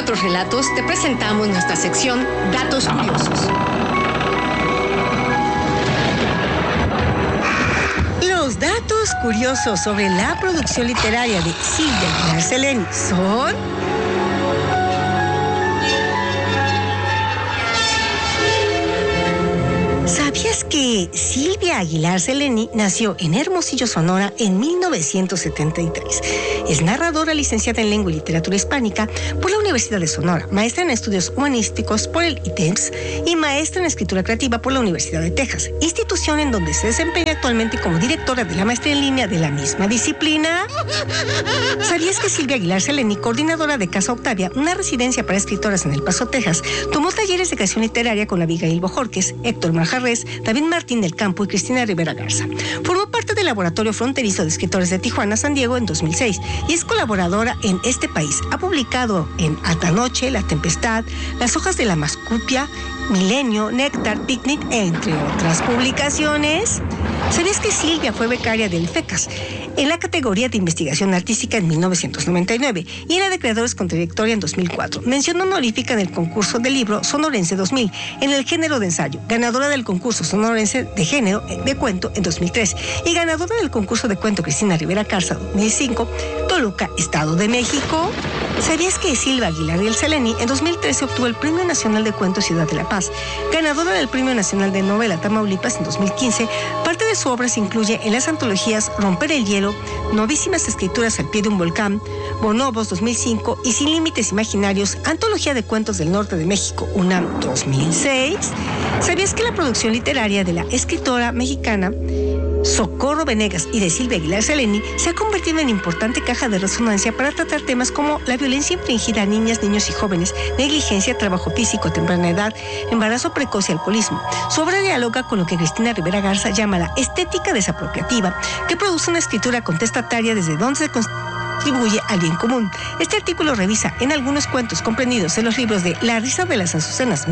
otros relatos, te presentamos nuestra sección Datos Curiosos. Los datos curiosos sobre la producción literaria de Silvia Aguilar Seleni son... ¿Sabías que Silvia Aguilar Seleni nació en Hermosillo, Sonora, en 1973? Es narradora licenciada en Lengua y Literatura Hispánica por la Universidad de Sonora, maestra en Estudios Humanísticos por el ITEMS y maestra en Escritura Creativa por la Universidad de Texas, institución en donde se desempeña actualmente como directora de la maestría en línea de la misma disciplina. ¿Sabías que Silvia Aguilar Seleni, coordinadora de Casa Octavia, una residencia para escritoras en El Paso, Texas, tomó talleres de creación literaria con Abigail Bojorquez, Héctor Marjarrés, David Martín del Campo y Cristina Rivera Garza? Formó parte del Laboratorio Fronterizo de Escritores de Tijuana, San Diego en 2006 y es colaboradora en Este País. Ha publicado en Alta Noche, La Tempestad, Las Hojas de la Mascupia, Milenio, Néctar, Picnic, entre otras publicaciones. ¿Sabías que Silvia fue becaria del FECAS en la categoría de investigación artística en 1999 y en la de creadores con trayectoria en 2004? Mención honorífica en el concurso del libro Sonorense 2000 en el género de ensayo, ganadora del concurso Sonorense de género de cuento en 2003 y ganadora del concurso de cuento Cristina Rivera Garza 2005, Toluca, Estado de México. ¿Sabías que Silvia Aguilar Seleni en 2013 obtuvo el Premio Nacional de Cuento Ciudad de la Paz, ganadora del Premio Nacional de Novela Tamaulipas en 2015? Parte de su obra se incluye en las antologías Romper el Hielo, Novísimas Escrituras al Pie de un Volcán, Bonobos 2005 y Sin Límites Imaginarios, Antología de Cuentos del Norte de México, UNAM 2006. ¿Sabías que la producción literaria de la escritora mexicana Socorro Venegas y de Silvia Aguilar Seleni se ha convertido en importante caja de resonancia para tratar temas como la violencia infringida a niñas, niños y jóvenes, negligencia, trabajo físico, temprana edad, embarazo precoz y alcoholismo? Su obra dialoga con lo que Cristina Rivera Garza llama la estética desapropiativa, que produce una escritura contestataria desde donde se contribuye al bien común. Este artículo revisa en algunos cuentos comprendidos en los libros de La risa de las azucenas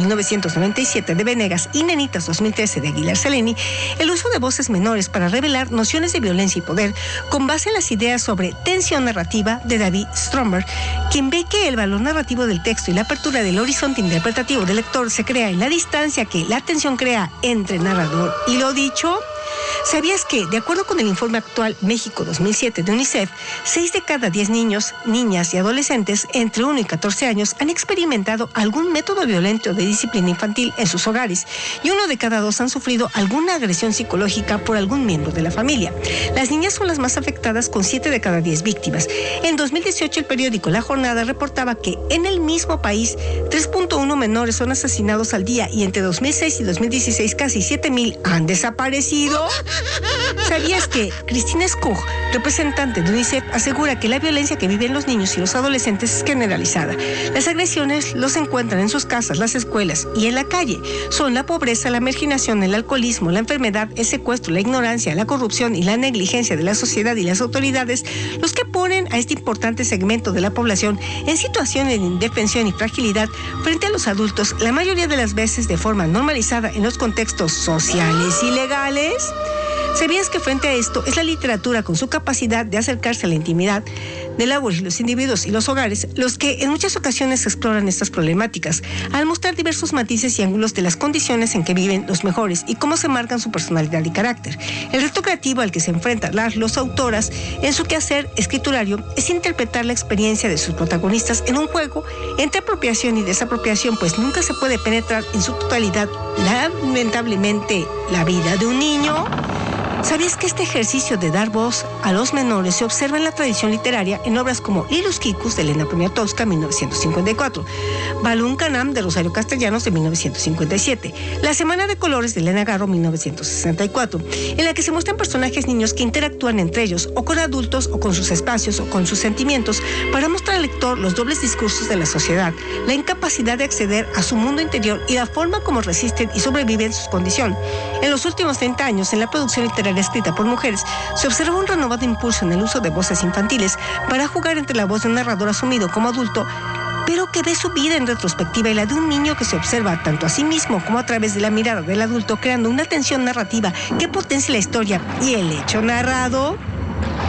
1997 de Venegas y Nenitas 2013 de Aguilar Seleni el uso de voces menores para revelar nociones de violencia y poder con base en las ideas sobre tensión narrativa de David Stromberg, quien ve que el valor narrativo del texto y la apertura del horizonte interpretativo del lector se crea en la distancia que la tensión crea entre narrador y lo dicho. ¿Sabías que, de acuerdo con el informe actual México 2007 de UNICEF, 6 de cada 10 niños, niñas y adolescentes entre 1 y 14 años han experimentado algún método violento de disciplina infantil en sus hogares y 1 de cada 2 han sufrido alguna agresión psicológica por algún miembro de la familia? Las niñas son las más afectadas, con 7 de cada 10 víctimas. En 2018 el periódico La Jornada reportaba que en el mismo país 3.1 menores son asesinados al día y entre 2006 y 2016 casi 7,000 han desaparecido. ¿Sabías que Cristina Skug, representante de UNICEF, asegura que la violencia que viven los niños y los adolescentes es generalizada? Las agresiones los encuentran en sus casas, las escuelas y en la calle. Son la pobreza, la marginación, el alcoholismo, la enfermedad, el secuestro, la ignorancia, la corrupción y la negligencia de la sociedad y las autoridades los que ponen a este importante segmento de la población en situación de indefensión y fragilidad frente a los adultos, la mayoría de las veces de forma normalizada en los contextos sociales y legales. ¿Sabías que frente a esto es la literatura, con su capacidad de acercarse a la intimidad de los individuos y los hogares, los que en muchas ocasiones exploran estas problemáticas, al mostrar diversos matices y ángulos de las condiciones en que viven los mejores y cómo se marcan su personalidad y carácter? El reto creativo al que se enfrentan los autoras en su quehacer escriturario es interpretar la experiencia de sus protagonistas en un juego entre apropiación y desapropiación, pues nunca se puede penetrar en su totalidad, lamentablemente, la vida de un niño. ¿Sabías que este ejercicio de dar voz a los menores se observa en la tradición literaria en obras como Lilus Kikus de Elena Poniatowska, 1954, Balún Canam de Rosario Castellanos, de 1957, La Semana de Colores de Elena Garro, 1964, en la que se muestran personajes niños que interactúan entre ellos o con adultos o con sus espacios o con sus sentimientos para mostrar al lector los dobles discursos de la sociedad, la incapacidad de acceder a su mundo interior y la forma como resisten y sobreviven su condición. En los últimos 30 años, en la producción literaria escrita por mujeres, se observa un renovado impulso en el uso de voces infantiles para jugar entre la voz de un narrador asumido como adulto, pero que ve su vida en retrospectiva, y la de un niño que se observa tanto a sí mismo como a través de la mirada del adulto, creando una tensión narrativa que potencia la historia y el hecho narrado.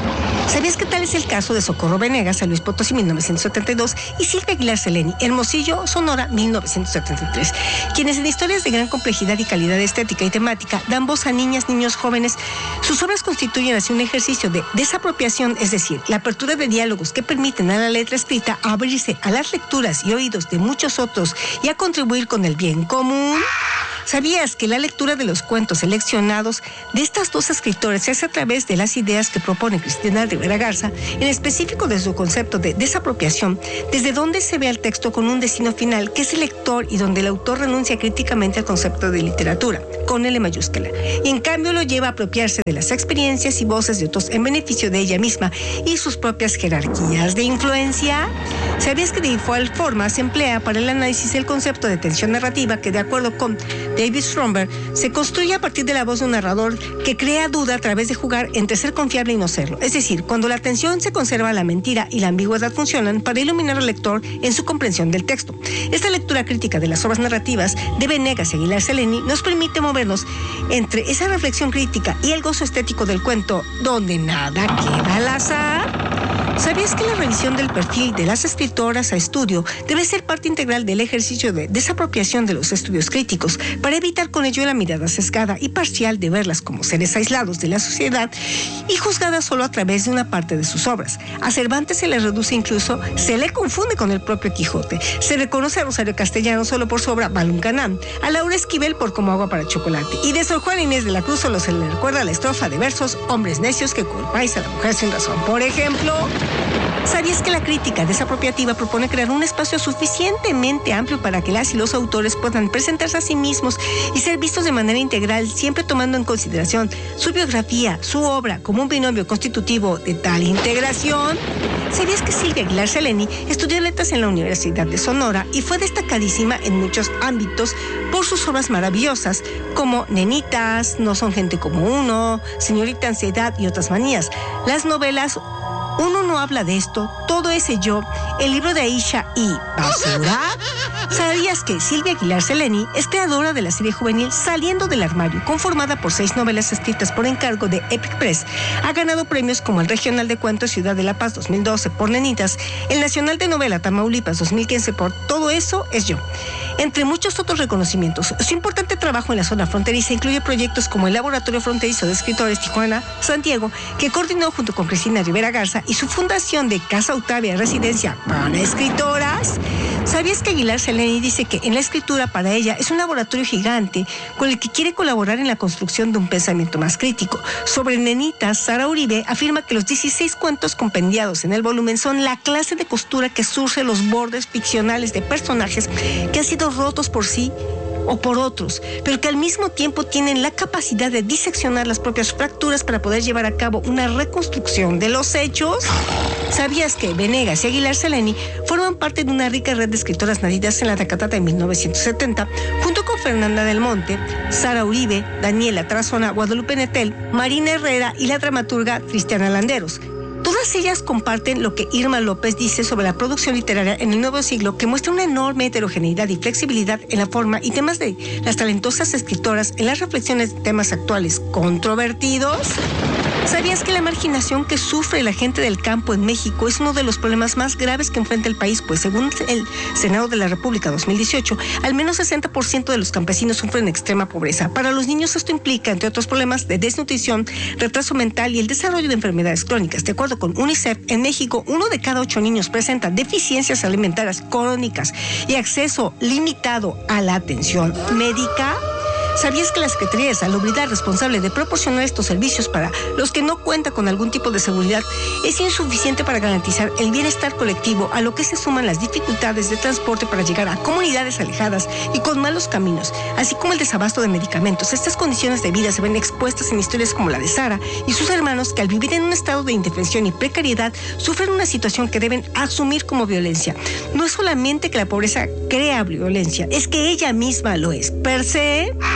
¿Sabías que tal es el caso de Socorro Venegas, San Luis Potosí, 1972, y Silvia Aguilar Seleni, Hermosillo, Sonora, 1973, quienes en historias de gran complejidad y calidad estética y temática dan voz a niñas, niños, jóvenes? Sus obras constituyen así un ejercicio de desapropiación, es decir, la apertura de diálogos que permiten a la letra escrita abrirse a las lecturas y oídos de muchos otros y a contribuir con el bien común. ¿Sabías que la lectura de los cuentos seleccionados de estas dos escritoras se hace a través de las ideas que propone Cristina Rivera Garza, en específico de su concepto de desapropiación, desde donde se ve al texto con un destino final que es el lector y donde el autor renuncia críticamente al concepto de literatura, con L mayúscula, y en cambio lo lleva a apropiarse de las experiencias y voces de otros en beneficio de ella misma y sus propias jerarquías de influencia? ¿Sabías que de igual forma se emplea para el análisis del concepto de tensión narrativa que, de acuerdo con David Stromberg, se construye a partir de la voz de un narrador que crea duda a través de jugar entre ser confiable y no serlo? Es decir, cuando la tensión se conserva, la mentira y la ambigüedad funcionan para iluminar al lector en su comprensión del texto. Esta lectura crítica de las obras narrativas de Venegas y Aguilar Seleni nos permite movernos entre esa reflexión crítica y el gozo estético del cuento, donde nada queda al azar. ¿Sabías que la revisión del perfil de las escritoras a estudio debe ser parte integral del ejercicio de desapropiación de los estudios críticos, para evitar con ello la mirada sesgada y parcial de verlas como seres aislados de la sociedad y juzgadas solo a través de una parte de sus obras? A Cervantes se le reduce, incluso se le confunde con el propio Quijote. Se reconoce a Rosario Castellano solo por su obra Baluncanán, a Laura Esquivel por Como agua para chocolate, y de Sor Juana Inés de la Cruz solo se le recuerda la estrofa de versos Hombres necios que culpáis a la mujer sin razón. Por ejemplo, ¿sabías que la crítica desapropiativa propone crear un espacio suficientemente amplio para que las y los autores puedan presentarse a sí mismos y ser vistos de manera integral, siempre tomando en consideración su biografía, su obra, como un binomio constitutivo de tal integración? ¿Sabías que Silvia Aguilar Seleni estudió letras en la Universidad de Sonora y fue destacadísima en muchos ámbitos por sus obras maravillosas, como Nenitas, No son gente como uno, Señorita Ansiedad y otras manías? Las novelas Uno no habla de esto, Todo ese yo, El libro de Aisha y Basura. ¿Sabías que Silvia Aguilar Seleni es creadora de la serie juvenil Saliendo del Armario, conformada por 6 novelas escritas por encargo de Epic Press? Ha ganado premios como el Regional de Cuentos Ciudad de La Paz 2012 por Nenitas, el Nacional de Novela Tamaulipas 2015 por Todo eso es yo, entre muchos otros reconocimientos. Su importante trabajo en la zona fronteriza incluye proyectos como el Laboratorio Fronterizo de Escritores Tijuana, San Diego, que coordinó junto con Cristina Rivera Garza, y su fundación de Casa Octavia, residencia para escritoras. ¿Sabías que Aguilar Seleni dice que en la escritura para ella es un laboratorio gigante con el que quiere colaborar en la construcción de un pensamiento más crítico? Sobre Nenitas, Sara Uribe afirma que los 16 cuentos compendiados en el volumen son la clase de costura que surce los bordes ficcionales de personajes que han sido rotos por sí o por otros, pero que al mismo tiempo tienen la capacidad de diseccionar las propias fracturas para poder llevar a cabo una reconstrucción de los hechos. ¿Sabías que Venegas y Aguilar Seleni forman parte de una rica red de escritoras nacidas en la década de 1970, junto con Fernanda del Monte, Sara Uribe, Daniela Tarazona, Guadalupe Nettel, Marina Herrera y la dramaturga Cristiana Landeros? Todas ellas comparten lo que Irma López dice sobre la producción literaria en el nuevo siglo, que muestra una enorme heterogeneidad y flexibilidad en la forma y temas de las talentosas escritoras en las reflexiones de temas actuales controvertidos. ¿Sabías que la marginación que sufre la gente del campo en México es uno de los problemas más graves que enfrenta el país? Pues según el Senado de la República 2018, al menos 60% de los campesinos sufren extrema pobreza. Para los niños esto implica, entre otros problemas, de desnutrición, retraso mental y el desarrollo de enfermedades crónicas. De acuerdo con UNICEF, en México, 1 de cada 8 niños presenta deficiencias alimentarias crónicas y acceso limitado a la atención médica. ¿Sabías que la Secretaría de Salubridad, responsable de proporcionar estos servicios para los que no cuentan con algún tipo de seguridad, es insuficiente para garantizar el bienestar colectivo, a lo que se suman las dificultades de transporte para llegar a comunidades alejadas y con malos caminos, así como el desabasto de medicamentos? Estas condiciones de vida se ven expuestas en historias como la de Sara y sus hermanos, que al vivir en un estado de indefensión y precariedad sufren una situación que deben asumir como violencia. No es solamente que la pobreza crea violencia, es que ella misma lo es per se.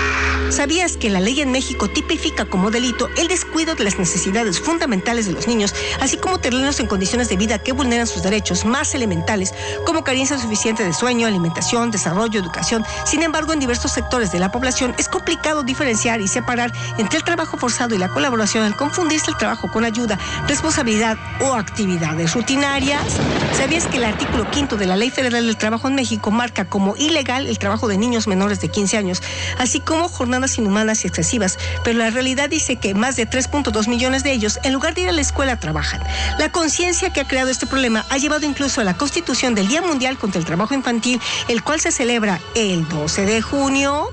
¿Sabías que la ley en México tipifica como delito el descuido de las necesidades fundamentales de los niños, así como tenerlos en condiciones de vida que vulneran sus derechos más elementales, como carencia suficiente de sueño, alimentación, desarrollo, educación? Sin embargo, en diversos sectores de la población es complicado diferenciar y separar entre el trabajo forzado y la colaboración al confundirse el trabajo con ayuda, responsabilidad o actividades rutinarias. ¿Sabías que el artículo 5 de la Ley Federal del Trabajo en México marca como ilegal el trabajo de niños menores de 15 años, así como jornadas inhumanas y excesivas? Pero la realidad dice que más de 3.2 millones de ellos, en lugar de ir a la escuela, trabajan. La conciencia que ha creado este problema ha llevado incluso a la constitución del Día Mundial contra el Trabajo Infantil, el cual se celebra el 12 de junio.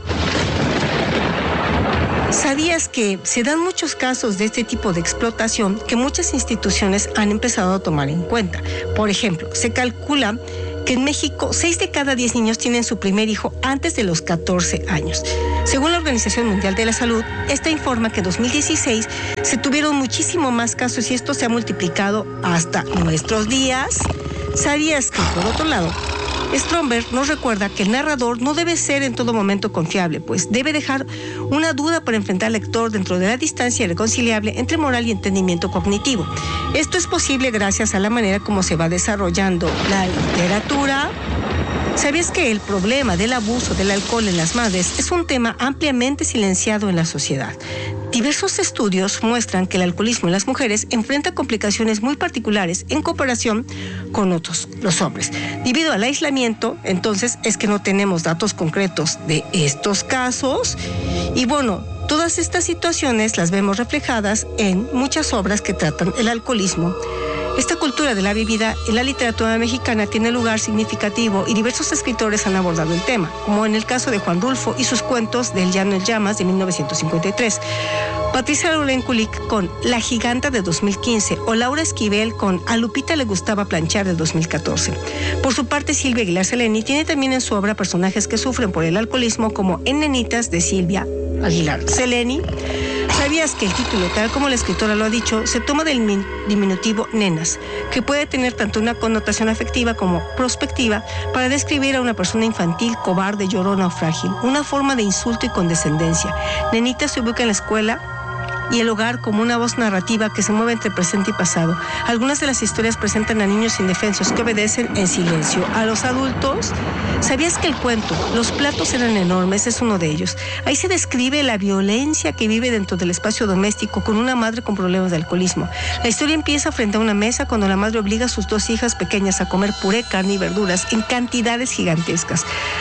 ¿Sabías que se dan muchos casos de este tipo de explotación que muchas instituciones han empezado a tomar en cuenta? Por ejemplo, se calcula que en México 6 de cada 10 niños tienen su primer hijo antes de los 14 años. Según la Organización Mundial de la Salud, esta informa que en 2016 se tuvieron muchísimo más casos y esto se ha multiplicado hasta nuestros días. ¿Sabías que, por otro lado, Stromberg nos recuerda que el narrador no debe ser en todo momento confiable, pues debe dejar una duda para enfrentar al lector dentro de la distancia reconciliable entre moral y entendimiento cognitivo? Esto es posible gracias a la manera como se va desarrollando la literatura. ¿Sabías que el problema del abuso del alcohol en las madres es un tema ampliamente silenciado en la sociedad? Diversos estudios muestran que el alcoholismo en las mujeres enfrenta complicaciones muy particulares en comparación con los hombres. Debido al aislamiento, entonces, es que no tenemos datos concretos de estos casos. Y bueno, todas estas situaciones las vemos reflejadas en muchas obras que tratan el alcoholismo. Esta cultura de la bebida en la literatura mexicana tiene lugar significativo y diversos escritores han abordado el tema, como en el caso de Juan Rulfo y sus cuentos del Llano en Llamas de 1953, Patricia Loren Kulik con La Giganta de 2015 o Laura Esquivel con A Lupita le gustaba planchar de 2014. Por su parte, Silvia Aguilar Seleni tiene también en su obra personajes que sufren por el alcoholismo, como en Nenitas de Silvia Aguilar Seleni. ¿Sabías que el título, tal como la escritora lo ha dicho, se toma del diminutivo nenas, que puede tener tanto una connotación afectiva como prospectiva para describir a una persona infantil, cobarde, llorona o frágil, una forma de insulto y condescendencia? Nenitas se ubica en la escuela y el hogar como una voz narrativa que se mueve entre presente y pasado. Algunas de las historias presentan a niños indefensos que obedecen en silencio a los adultos. ¿Sabías que el cuento Los platos eran enormes es uno de ellos? Ahí se describe la violencia que vive dentro del espacio doméstico con una madre con problemas de alcoholismo. La historia empieza frente a una mesa cuando la madre obliga a sus 2 hijas pequeñas a comer puré, carne y verduras en cantidades gigantescas.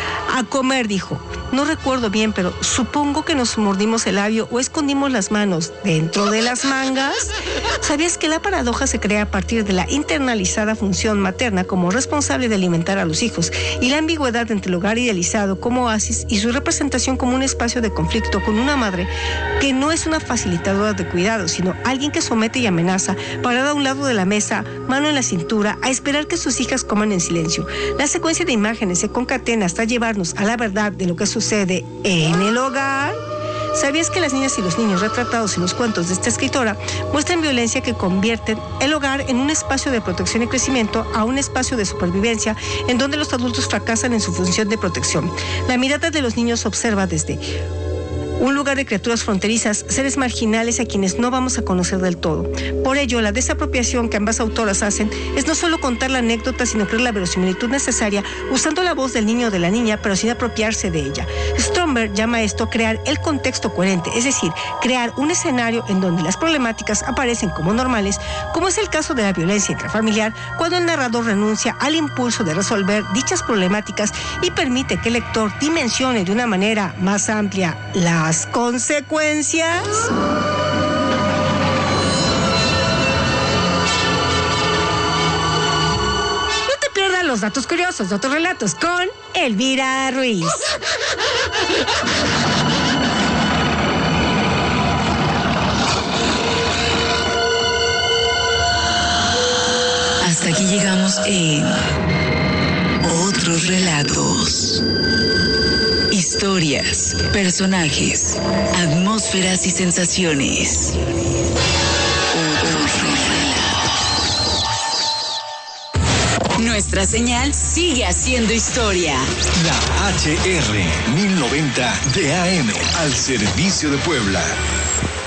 A comer, dijo. No recuerdo bien, pero supongo que nos mordimos el labio o escondimos las manos dentro de las mangas. ¿Sabías que la paradoja se crea a partir de la internalizada función materna como responsable de alimentar a los hijos y la ambigüedad entre el hogar idealizado como oasis y su representación como un espacio de conflicto con una madre que no es una facilitadora de cuidados, sino alguien que somete y amenaza, parada a un lado de la mesa, mano en la cintura, a esperar que sus hijas coman en silencio? La secuencia de imágenes se concatena hasta llevarnos a la verdad de lo que sucede en el hogar. ¿Sabías que las niñas y los niños retratados en los cuentos de esta escritora muestran violencia que convierten el hogar en un espacio de protección y crecimiento a un espacio de supervivencia en donde los adultos fracasan en su función de protección? La mirada de los niños observa desde un lugar de criaturas fronterizas, seres marginales a quienes no vamos a conocer del todo. Por ello, la desapropiación que ambas autoras hacen es no solo contar la anécdota, sino crear la verosimilitud necesaria usando la voz del niño o de la niña, pero sin apropiarse de ella. Stromberg llama esto crear el contexto coherente, es decir, crear un escenario en donde las problemáticas aparecen como normales, como es el caso de la violencia intrafamiliar, cuando el narrador renuncia al impulso de resolver dichas problemáticas y permite que el lector dimensione de una manera más amplia las consecuencias. No te pierdas los datos curiosos de otros relatos con Elvira Ruiz. Hasta aquí llegamos en Otros Relatos. Historias, personajes, atmósferas y sensaciones. Otros Relatos. Nuestra señal sigue haciendo historia. La HR 1090 de AM al servicio de Puebla.